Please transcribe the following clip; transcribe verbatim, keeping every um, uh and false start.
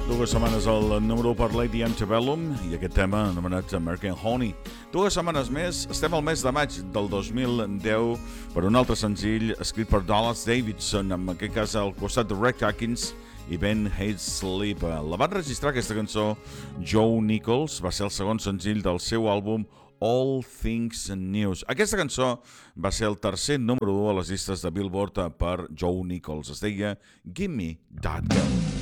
Dues setmanes al número u per Lady Antebellum i aquest tema anomenat American Honey. Dues setmanes més, estem al mes de maig del dos mil deu per un altre senzill escrit per Dallas Davidson, en aquest cas al costat de Rick Atkins i Ben Hayslip. La van registrar aquesta cançó Joe Nichols, va ser el segon senzill del seu àlbum All Things News. Aquesta cançó va ser el tercer número u a les llistes de Billboard per Joe Nichols. Es deia Gimme That Girl.